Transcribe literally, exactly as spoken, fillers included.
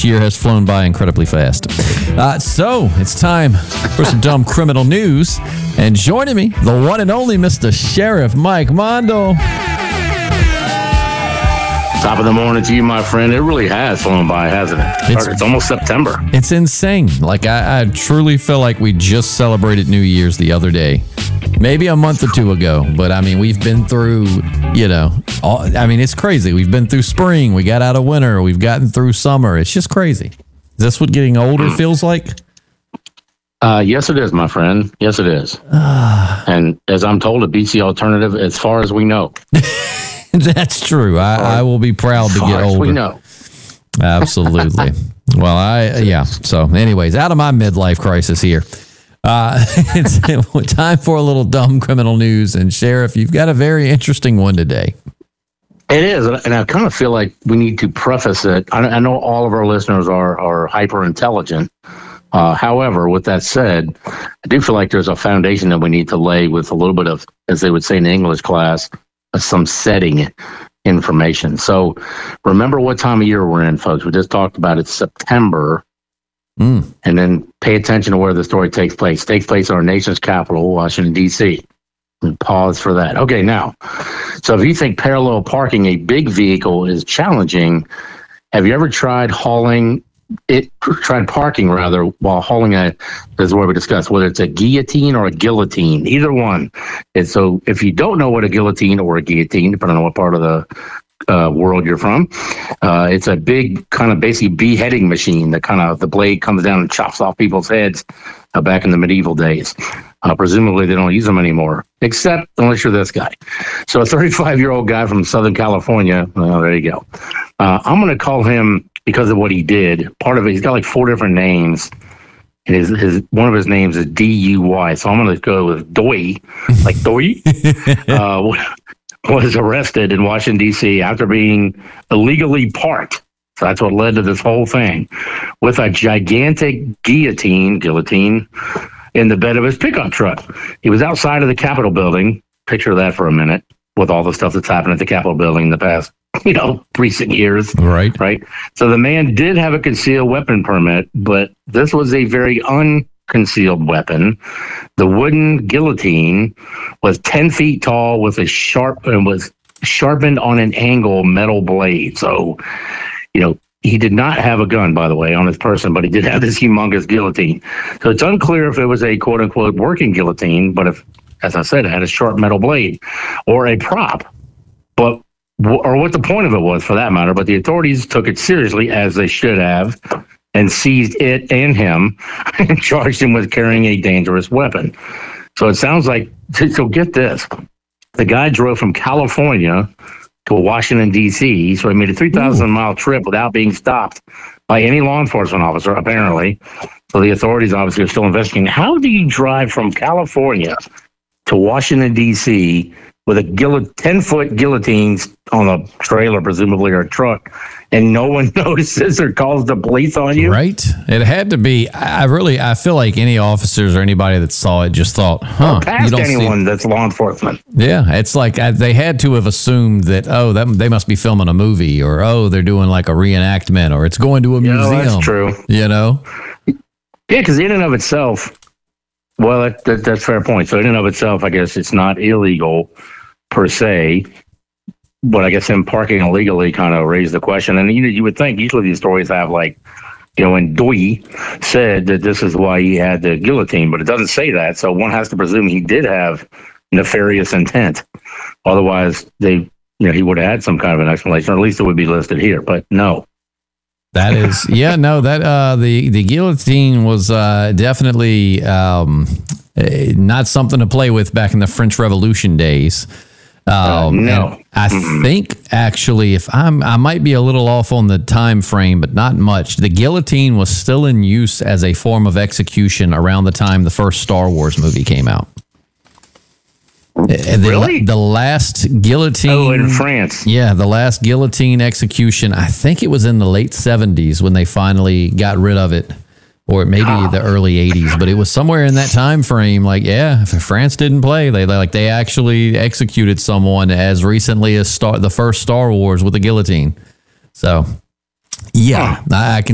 year has flown by incredibly fast. Uh, so it's time for some dumb criminal news. And joining me, the one and only Mister Sheriff Mike Mondo. Top of the morning to you, my friend. It really has flown by, hasn't it? It's, it's almost September. It's insane. Like, I, I truly feel like we just celebrated New Year's the other day. Maybe a month or two ago. But, I mean, we've been through, you know, all, I mean, it's crazy. We've been through spring. We got out of winter. We've gotten through summer. It's just crazy. Is this what getting older feels like? Uh, yes, it is, my friend. Yes, it is. And as I'm told, it beats the alternative as far as we know. That's true. I, I will be proud to get older. We know. Absolutely. Well, I, yeah. So anyways, out of my midlife crisis here. Uh, it's time for a little dumb criminal news. And Sheriff, you've got a very interesting one today. It is. And I kind of feel like we need to preface it. I, I know all of our listeners are, are hyper intelligent. Uh, however, with that said, I do feel like there's a foundation that we need to lay with a little bit of, as they would say in English class, some setting information. So remember what time of year we're in, folks. We just talked about it, September. Mm. And then pay attention to where the story takes place. It takes place in our nation's capital, Washington, D C. And pause for that. Okay, now, so if you think parallel parking a big vehicle is challenging, have you ever tried hauling it, tried parking rather, while hauling a, this is what we discussed, whether it's a guillotine or a guillotine, either one. And so if you don't know what a guillotine or a guillotine, depending on what part of the uh, world you're from, uh, it's a big kind of basically beheading machine that kind of, the blade comes down and chops off people's heads uh, back in the medieval days. Uh, presumably they don't use them anymore, except unless you're this guy. So a thirty-five-year-old guy from Southern California, well, there you go. Uh, I'm going to call him, because of what he did, part of it, he's got like four different names. And his, his one of his names is D U Y. So I'm going to go with Doy, like Doy, uh, was arrested in Washington, D C after being illegally parked. So that's what led to this whole thing, with a gigantic guillotine, guillotine in the bed of his pickup truck. He was outside of the Capitol building. Picture that for a minute, with all the stuff that's happened at the Capitol building in the past, you know, recent years. Right. Right. So the man did have a concealed weapon permit, but this was a very unconcealed weapon. The wooden guillotine was ten feet tall with a sharp and was sharpened on an angle metal blade. So, you know, he did not have a gun, by the way, on his person, but he did have this humongous guillotine. So it's unclear if it was a quote unquote working guillotine, but if, as I said, it had a sharp metal blade or a prop, but or what the point of it was for that matter. But the authorities took it seriously, as they should have, and seized it and him and charged him with carrying a dangerous weapon. So it sounds like, so get this, the guy drove from California to Washington, D C, so he made a three thousand mile trip without being stopped by any law enforcement officer, apparently. So the authorities obviously are still investigating. How do you drive from California to Washington, D C with a guillot- ten-foot guillotines on a trailer, presumably, or a truck, and no one notices or calls the police on you? Right. It had to be. I really, I feel like any officers or anybody that saw it just thought, huh. Or past anyone that's law enforcement. Yeah. It's like I, they had to have assumed that, oh, that they must be filming a movie, or, oh, they're doing like a reenactment, or it's going to a Yeah, museum. that's true. You know? Yeah, because in and of itself, well, that, that, that's a fair point. So in and of itself, I guess it's not illegal per se, but I guess him parking illegally kind of raised the question. And you, you would think usually these stories have like, you know, when Doy said that this is why he had the guillotine, but it doesn't say that. So one has to presume he did have nefarious intent. Otherwise, they, you know, he would have had some kind of an explanation, or at least it would be listed here. But no. That is, yeah, no, that uh, the the guillotine was uh, definitely um, not something to play with back in the French Revolution days. Um, uh, no, I mm-hmm. think actually, if I'm, I might be a little off on the time frame, but not much. The guillotine was still in use as a form of execution around the time the first Star Wars movie came out. The, really? The last guillotine. Oh, in France. Yeah, the last guillotine execution. I think it was in the late seventies when they finally got rid of it, or maybe oh. the early eighties. But it was somewhere in that time frame. Like, yeah, if France didn't play, they like they actually executed someone as recently as Star, the first Star Wars with a guillotine. So, yeah, huh. I, I can.